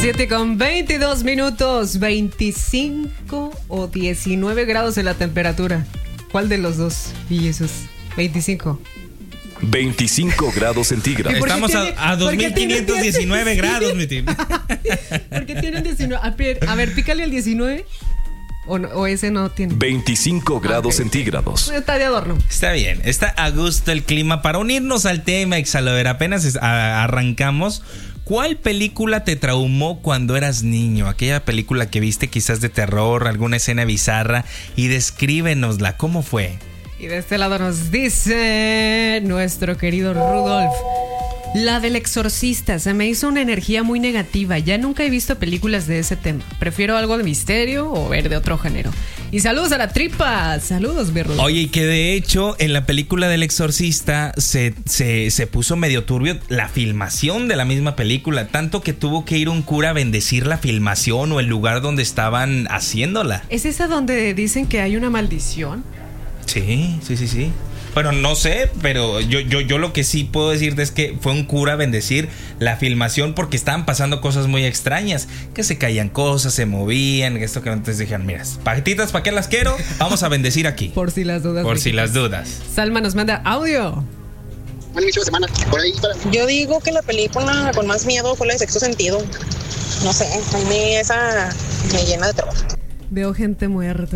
7:22, 25 o 19 grados en la temperatura. ¿Cuál de los dos? Y esos 25. 25 grados centígrados. Estamos a 2.519 grados, mi tío. ¿Por qué tienen 19? A ver, pícale al 19. O ese no tiene. 25 grados centígrados. Está de adorno. Está bien, está a gusto el clima. Para unirnos al tema, Ixalover, apenas arrancamos. ¿Cuál película te traumó cuando eras niño? Aquella película que viste quizás de terror, alguna escena bizarra, y descríbenosla, ¿cómo fue? Y de este lado nos dice nuestro querido Rudolf: la del exorcista, se me hizo una energía muy negativa. Ya nunca he visto películas de ese tema. Prefiero algo de misterio o ver de otro género. Y saludos a la tripa. Saludos, mi Rudolf. Oye, y que de hecho en la película del exorcista se puso medio turbio la filmación de la misma película. Tanto que tuvo que ir un cura a bendecir la filmación o el lugar donde estaban haciéndola. ¿Es esa donde dicen que hay una maldición? Sí. Bueno, no sé, pero yo lo que sí puedo decirte es que fue un cura a bendecir la filmación porque estaban pasando cosas muy extrañas, que se caían cosas, se movían, esto que antes dijeron, mira, paquetitas, ¿para qué las quiero? Vamos a bendecir aquí. Por si las dudas. Por si las dudas. Salma nos manda audio. Buen inicio de semana. Por ahí Yo digo que la película con más miedo fue la de Sexto Sentido. No sé, a mí esa me llena de terror. Veo gente muerta.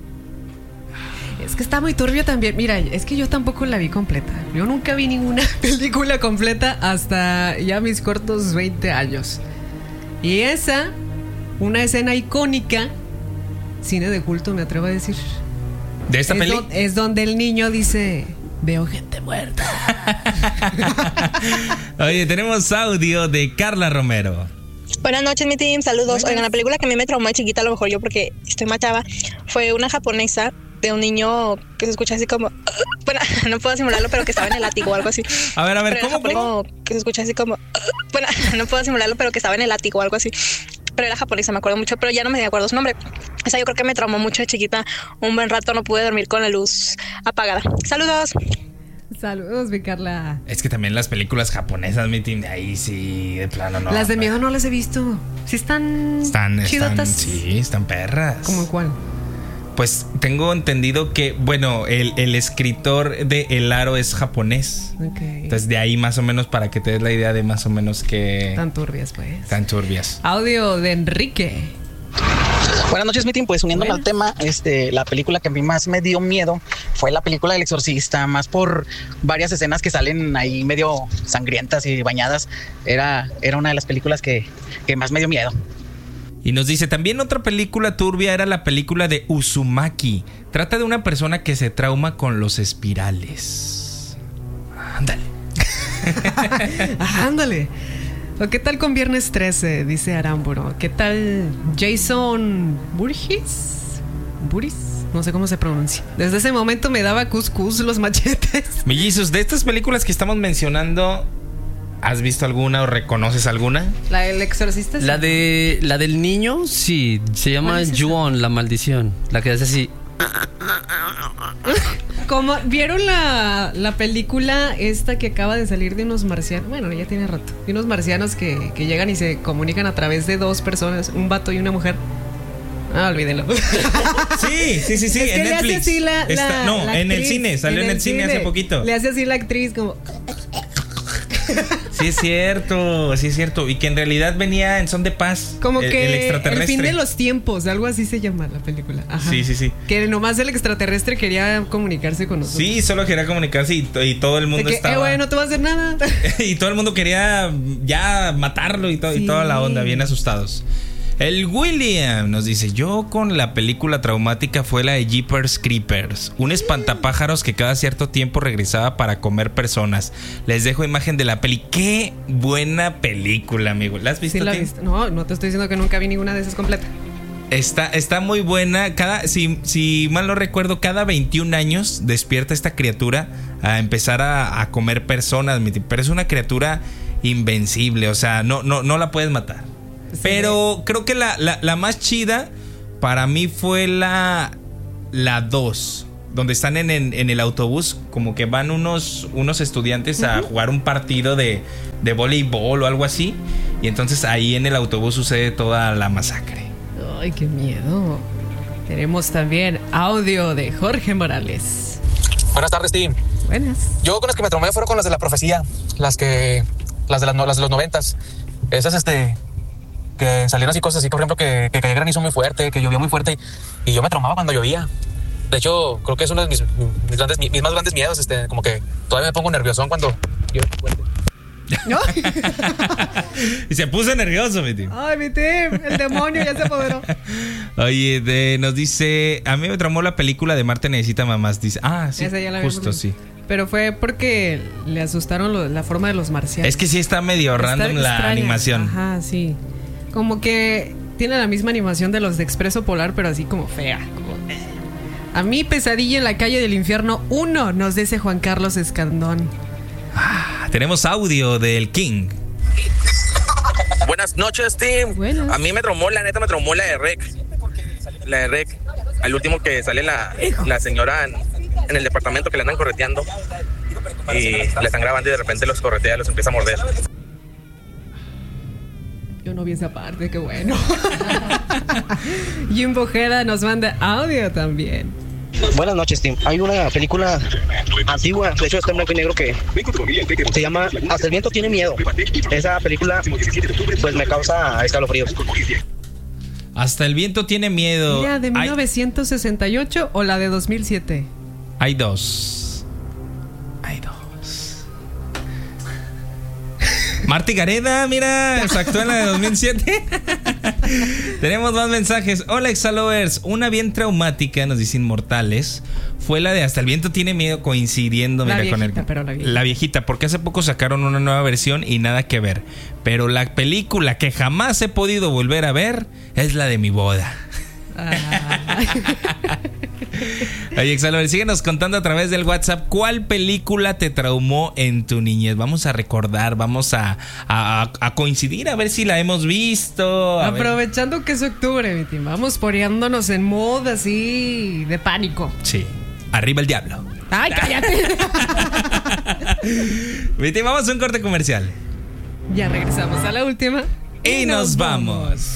Es que está muy turbio también. Mira, es que yo tampoco la vi completa. Yo nunca vi ninguna película completa hasta ya mis cortos 20 años. Y esa, una escena icónica, cine de culto, me atrevo a decir. ¿De esta peli? Es donde el niño dice: veo gente muerta. Oye, tenemos audio de Carla Romero. Buenas noches, mi team, saludos. Oigan, la película que a mí me traumó de chiquita, a lo mejor yo porque estoy más chava, fue una japonesa de un niño que se escucha así como... Bueno, no puedo simularlo, pero que estaba en el látigo o algo así. A ver, ¿cómo? Que se escucha así como... Bueno, no puedo simularlo, pero que estaba en el látigo o algo así. Pero era japonesa, me acuerdo mucho, pero ya no me acuerdo su nombre. Esa yo creo que me traumó mucho de chiquita. Un buen rato no pude dormir con la luz apagada. Saludos. Saludos, mi Carla. Es que también las películas japonesas, mi team, ahí sí, de plano no. Las de miedo no las he visto. Sí están chidotas. Sí, están perras. ¿Cómo cuál? Pues tengo entendido que, bueno, el escritor de El Aro es japonés. Okay. Entonces de ahí más o menos para que te des la idea de más o menos que... Tan turbias, pues. Tan turbias. Audio de Enrique. Buenas noches, Mitin. Pues uniéndome al tema, la película que a mí más me dio miedo fue la película del exorcista, más por varias escenas que salen ahí medio sangrientas y bañadas. Era una de las películas que más me dio miedo. Y nos dice, también otra película turbia era la película de Uzumaki. Trata de una persona que se trauma con los espirales. Ándale. Ándale. ¿O qué tal con Viernes 13? Dice Aramburo. ¿Qué tal Jason Burgess? ¿Buris? No sé cómo se pronuncia. Desde ese momento me daba cuscús los machetes. Mellizos, de estas películas que estamos mencionando, ¿has visto alguna o reconoces alguna? ¿La del exorcista? Sí. La del niño, sí. Se llama Ju-on, la maldición. La que hace así. Como vieron la película esta que acaba de salir de unos marcianos, bueno, ya tiene rato, de unos marcianos que llegan y se comunican a través de dos personas, un vato y una mujer. Ah, olvídenlo. Sí, es en Netflix. Así no, en el cine, salió en el cine hace poquito. Le hace así la actriz como... Sí es cierto. Y que en realidad venía en son de paz. Como que el extraterrestre. El fin de los tiempos, algo así se llama la película. Ajá. Sí. Que nomás el extraterrestre quería comunicarse con nosotros. Sí, solo quería comunicarse y todo el mundo estaba... güey, no te va a hacer nada. Y todo el mundo quería ya matarlo y toda la onda, bien asustados. El William nos dice, yo con la película traumática fue la de Jeepers Creepers, un espantapájaros que cada cierto tiempo regresaba para comer personas. Les dejo imagen de la peli. Qué buena película, amigo. ¿La has visto? Sí, la he visto. No te estoy diciendo que nunca vi ninguna de esas completa. Está muy buena. Si mal no recuerdo, cada 21 años despierta esta criatura a empezar a comer personas, pero es una criatura invencible. O sea, no la puedes matar. Sí. Pero creo que la más chida para mí fue la 2, donde están en el autobús, como que van unos estudiantes a jugar un partido de voleibol o algo así, Y entonces ahí en el autobús sucede toda la masacre. Ay, qué miedo. Tenemos también audio de Jorge Morales. Buenas tardes, Tim. Buenas. Yo con las que me traumé fueron con las de la profecía, las de los 90s. Esas que salieron así cosas así, por ejemplo, que caía granizo muy fuerte, que llovía muy fuerte y yo me traumaba cuando llovía. De hecho, creo que es uno de mis más grandes miedos, como que todavía me pongo nerviosón cuando llueve fuerte. ¿No? Y se puso nervioso, mi tío. Ay, mi tío, el demonio ya se apoderó. Oye, nos dice, a mí me traumó la película de Marte necesita mamás. Dice, sí, esa ya la justo, sí. Pero fue porque le asustaron la forma de los marcianos. Es que sí está medio random la extraña. animación. Ajá, sí. Como que tiene la misma animación de los de Expreso Polar, pero así como fea. A mí, Pesadilla en la calle del infierno 1, nos dice Juan Carlos Escandón. Tenemos audio del King. Buenas noches, Tim. Buenas. A mí me traumó la de Rec. La de Rec. Al último que sale la señora en el departamento que le andan correteando. Y le están grabando y de repente los corretea y los empieza a morder. Yo no vi esa parte, qué bueno. Jimbo Ojeda nos manda audio también. Buenas noches, Tim. Hay una película antigua, de hecho está en blanco y negro, que se llama Hasta el viento tiene miedo. Esa película pues me causa escalofríos. Hasta el viento tiene miedo. ¿La de 1968 o la de 2007? Hay dos. Marty Gareda, mira, se actuó en la de 2007. Tenemos más mensajes. Hola, Exalovers. Una bien traumática, nos dicen Inmortales, fue la de Hasta el viento tiene miedo, coincidiendo la viejita, porque hace poco sacaron una nueva versión y nada que ver. Pero la película que jamás he podido volver a ver es la de mi boda. Oye, Exalovers, síguenos contando a través del WhatsApp cuál película te traumó en tu niñez. Vamos a recordar, vamos a coincidir a ver si la hemos visto. Aprovechando que es octubre, mi team, vamos poniéndonos en modo así de pánico. Sí, arriba el diablo. Ay, cállate. Mi team, vamos a un corte comercial. Ya regresamos a la última y nos vamos.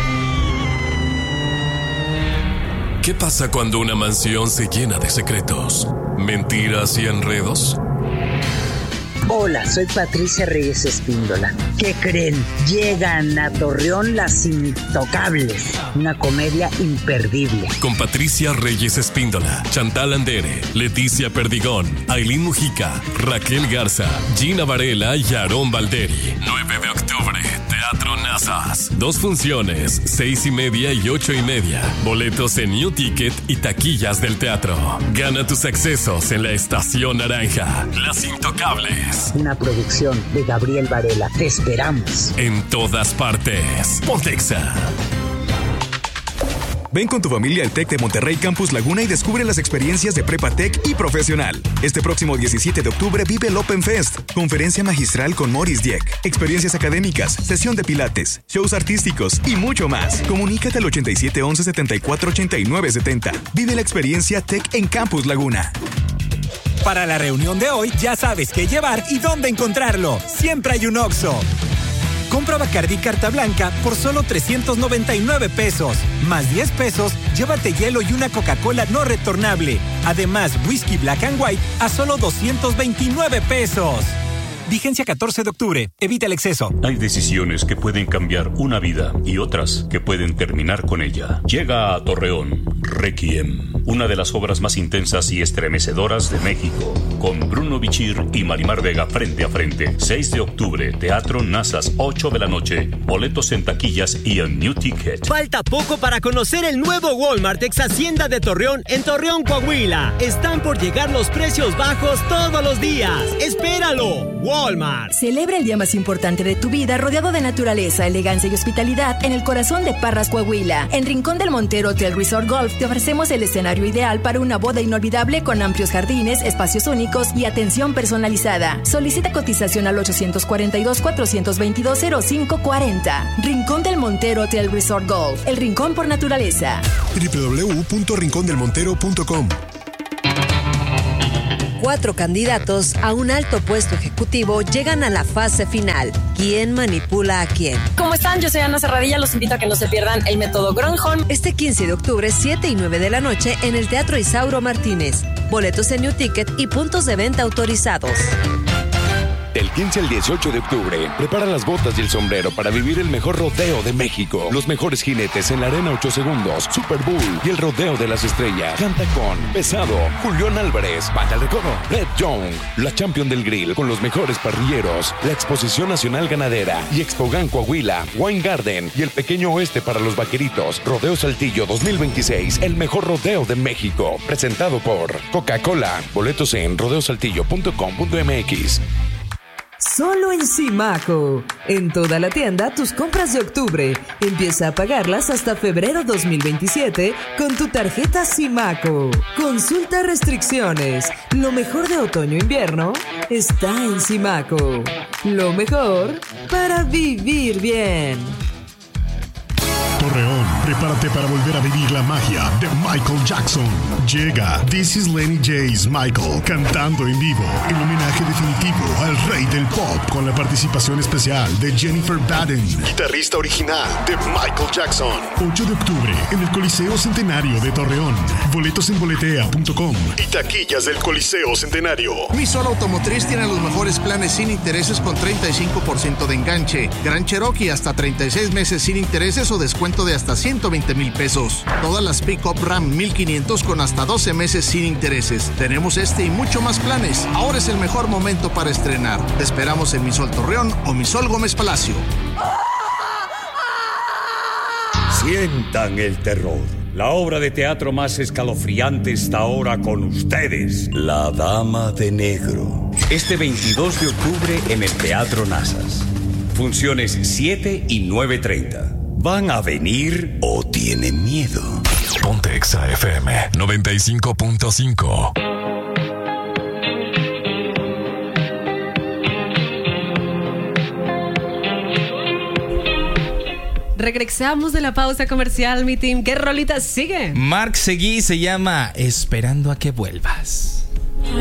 ¿Qué pasa cuando una mansión se llena de secretos, mentiras y enredos? Hola, soy Patricia Reyes Espíndola. ¿Qué creen? Llegan a Torreón Las Intocables, una comedia imperdible. Con Patricia Reyes Espíndola, Chantal Andere, Leticia Perdigón, Ailín Mujica, Raquel Garza, Gina Varela y Aarón Valderi. 9 de octubre, Teatro Nazas. 2 funciones, 6:30 y 8:30. Boletos en New Ticket y taquillas del teatro. Gana tus accesos en la Estación Naranja. Las Intocables. Una producción de Gabriel Varela. Te esperamos. En todas partes. Pontexa. Ven con tu familia al TEC de Monterrey Campus Laguna y descubre las experiencias de Prepa Tech y Profesional. Este próximo 17 de octubre vive el Open Fest, conferencia magistral con Maurice Dieck, experiencias académicas, sesión de pilates, shows artísticos y mucho más. Comunícate al 87 11 74 89 70. Vive la experiencia Tech en Campus Laguna. Para la reunión de hoy ya sabes qué llevar y dónde encontrarlo. Siempre hay un Oxxo. Compra Bacardí Carta Blanca por solo 399 pesos. Más 10 pesos, llévate hielo y una Coca-Cola no retornable. Además, Whisky Black and White a solo 229 pesos. Vigencia 14 de octubre. Evita el exceso. Hay decisiones que pueden cambiar una vida y otras que pueden terminar con ella. Llega a Torreón Requiem, una de las obras más intensas y estremecedoras de México, con Bruno Bichir y Marimar Vega frente a frente. 6 de octubre, Teatro Nazas, 8 de la noche. Boletos en taquillas y en New Ticket. Falta poco para conocer el nuevo Walmart ex Hacienda de Torreón en Torreón, Coahuila. Están por llegar los precios bajos todos los días. ¡Espéralo! Walmart. Celebra el día más importante de tu vida rodeado de naturaleza, elegancia y hospitalidad en el corazón de Parras, Coahuila. En Rincón del Montero Hotel Resort Golf te ofrecemos el escenario ideal para una boda inolvidable con amplios jardines, espacios únicos y atención personalizada. Solicita cotización al 842-422-0540. Rincón del Montero Hotel Resort Golf, el rincón por naturaleza. www.rincondelmontero.com. 4 candidatos a un alto puesto ejecutivo llegan a la fase final. ¿Quién manipula a quién? ¿Cómo están? Yo soy Ana Serradilla. Los invito a que no se pierdan el método Gronholm. Este 15 de octubre, 7 y 9 de la noche, en el Teatro Isauro Martínez. Boletos en New Ticket y puntos de venta autorizados. Del 15 al 18 de octubre, prepara las botas y el sombrero para vivir el mejor rodeo de México. Los mejores jinetes en la Arena 8 Segundos, Super Bull y el Rodeo de las Estrellas. Canta con Pesado, Julián Álvarez, Banda de Recodo, Red Young, la Champion del Grill con los mejores parrilleros, la Exposición Nacional Ganadera y Expogan Coahuila, Wine Garden y el Pequeño Oeste para los Vaqueritos. Rodeo Saltillo 2026, el mejor rodeo de México. Presentado por Coca-Cola. Boletos en rodeosaltillo.com.mx. Solo en Simaco. En toda la tienda, tus compras de octubre. Empieza a pagarlas hasta febrero 2027 con tu tarjeta Simaco. Consulta restricciones. Lo mejor de otoño-invierno está en Simaco. Lo mejor para vivir bien. Torreón, prepárate para volver a vivir la magia de Michael Jackson. Llega This Is Lenny J's Michael cantando en vivo, el homenaje definitivo al rey del pop con la participación especial de Jennifer Baden, guitarrista original de Michael Jackson. 8 de octubre en el Coliseo Centenario de Torreón. Boletos en boletea.com y taquillas del Coliseo Centenario. Misol Automotriz tiene los mejores planes sin intereses con 35% de enganche. Gran Cherokee hasta 36 meses sin intereses o descuento de hasta 120,000 pesos. Todas las Pick-Up Ram 1500 con hasta 12 meses sin intereses. Tenemos este y mucho más planes. Ahora es el mejor momento para estrenar. Te esperamos en Misol Torreón o Misol Gómez Palacio. Sientan el terror. La obra de teatro más escalofriante está ahora con ustedes. La Dama de Negro. Este 22 de octubre en el Teatro Nazas. Funciones 7 y 9:30. ¿Van a venir o tienen miedo? Ponte Exa FM 95.5. Regresamos de la pausa comercial, mi team. ¿Qué rolita sigue? Mark Seguí se llama Esperando a que vuelvas.